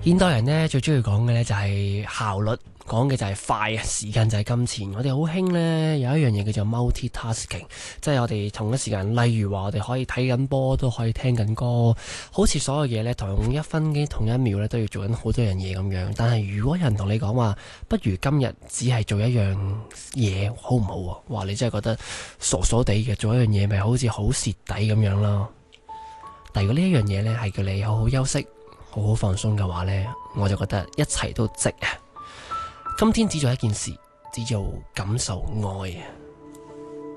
現代人呢，最中意講嘅呢就係效率，講嘅就係快啊，時間就係金錢。我哋好興呢，有一樣嘢叫做 multitasking， 即係我哋同一時間，例如話我哋可以睇緊波，都可以聽緊歌，好似所有嘢呢，同一分幾同一秒呢，都要做緊好多樣嘢咁樣。但係如果有人同你講話，不如今日只係做一樣嘢，好唔好啊？哇！你真係覺得傻傻地嘅，做一樣嘢咪好似好蝕底咁樣咯。但如果呢一樣嘢呢，係叫你好好休息，好好放鬆嘅話呢，我就覺得一切都值啊！今天只做一件事，只做感受愛啊！